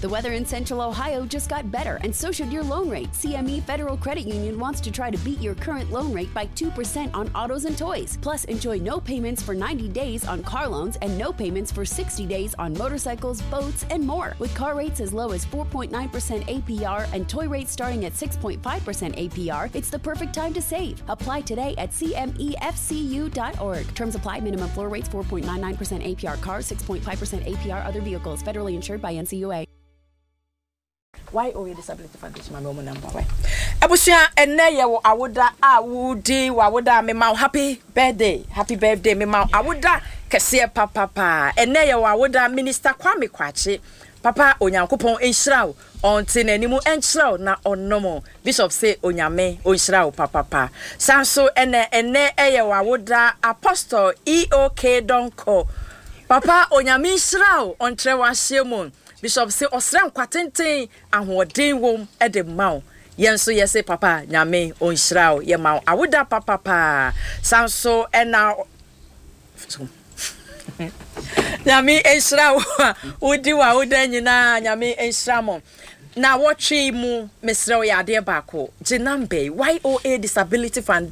The weather in Central Ohio just got better, and so should your loan rate. CME Federal Credit Union wants to try to beat your current loan rate by 2% on autos and toys. Plus, enjoy no payments for 90 days on car loans and no payments for 60 days on motorcycles, boats, and more. With car rates as low as 4.9% APR and toy rates starting at 6.5% APR, it's the perfect time to save. Apply today at cmefcu.org. Terms apply. Minimum floor rates 4.99% APR cars, 6.5% APR other vehicles. Federally insured by NCUA. Why OA Disability Foundation, my mom number one. Abusia and Naya, I would me mau happy birthday, me mau, I would Kasia papa, and Naya, I would Minister Kwame Kwachi, Papa Onyankopon Enshraw, on Tinenimu Enshraw, na on nomo, Bishop say Onyame, Onshraw, papa. Sanso and I would Apostle EOK Donko, Papa Onyame Enshraw, on Trewa Shemon. Bishop say osram kwatenten ahoden wom e de maw yenso yese papa nyame onhira ye maw awoda papa sanso e na nyame enhira wodi wa woda nyina nyame enhira mo na wotwe mu mesrew ya de baako jinambe YOA Disability Foundation